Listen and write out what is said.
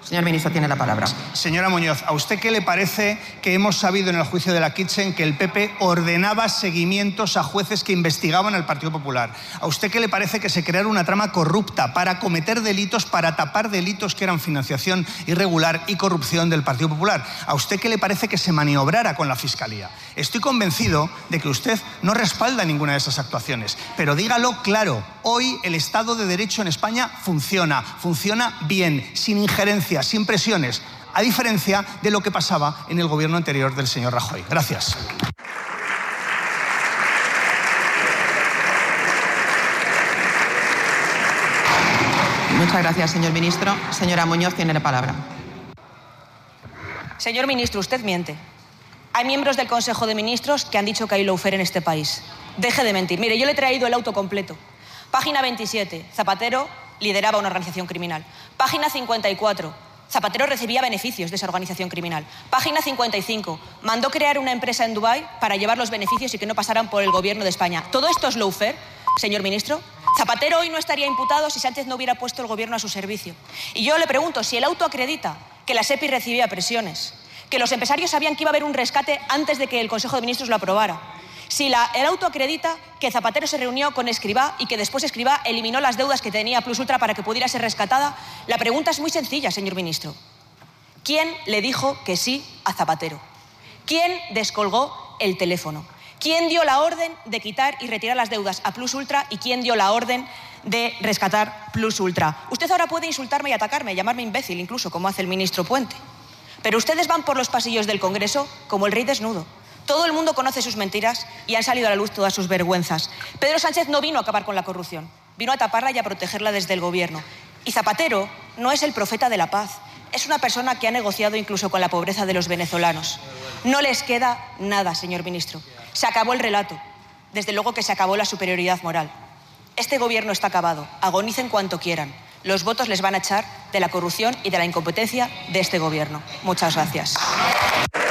Señor ministro, tiene la palabra. Señora Muñoz, ¿a usted qué le parece que hemos sabido en el juicio de la Kitchen que el PP ordenaba seguimientos a jueces que investigaban al Partido Popular? ¿A usted qué le parece que se creara una trama corrupta para cometer delitos, para tapar delitos que eran financiación irregular y corrupción del Partido Popular? ¿A usted qué le parece que se maniobrara con la Fiscalía? Estoy convencido de que usted no respalda ninguna de esas actuaciones, pero dígalo claro. Hoy el Estado de Derecho en España funciona bien, sin injerencias, sin presiones, a diferencia de lo que pasaba en el gobierno anterior del señor Rajoy. Gracias. Muchas gracias, señor ministro. Señora Muñoz, tiene la palabra. Señor ministro, usted miente. Hay miembros del Consejo de Ministros que han dicho que hay lawfare en este país. Deje de mentir. Mire, yo le he traído el auto completo. Página 27. Zapatero lideraba una organización criminal. Página 54. Zapatero recibía beneficios de esa organización criminal. Página 55. Mandó crear una empresa en Dubái para llevar los beneficios y que no pasaran por el gobierno de España. ¿Todo esto es lawfare, señor ministro? Zapatero hoy no estaría imputado si Sánchez no hubiera puesto el gobierno a su servicio. Y yo le pregunto, si el auto acredita que la SEPI recibía presiones, que los empresarios sabían que iba a haber un rescate antes de que el Consejo de Ministros lo aprobara, si el auto acredita que Zapatero se reunió con Escrivá y que después Escrivá eliminó las deudas que tenía Plus Ultra para que pudiera ser rescatada, la pregunta es muy sencilla, señor ministro. ¿Quién le dijo que sí a Zapatero? ¿Quién descolgó el teléfono? ¿Quién dio la orden de quitar y retirar las deudas a Plus Ultra y quién dio la orden de rescatar Plus Ultra? Usted ahora puede insultarme y atacarme, llamarme imbécil incluso, como hace el ministro Puente. Pero ustedes van por los pasillos del Congreso como el rey desnudo. Todo el mundo conoce sus mentiras y han salido a la luz todas sus vergüenzas. Pedro Sánchez no vino a acabar con la corrupción, vino a taparla y a protegerla desde el gobierno. Y Zapatero no es el profeta de la paz, es una persona que ha negociado incluso con la pobreza de los venezolanos. No les queda nada, señor ministro. Se acabó el relato, desde luego que se acabó la superioridad moral. Este gobierno está acabado, agonicen cuanto quieran. Los votos les van a echar de la corrupción y de la incompetencia de este gobierno. Muchas gracias.